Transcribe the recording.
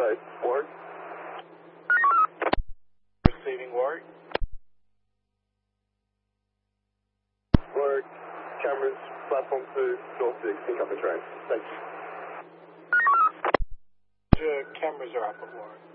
side. Warwick. Receiving Warwick. Warwick, cameras, platform 2, door 6, pick up the train. Thanks. Your cameras are up at Warwick.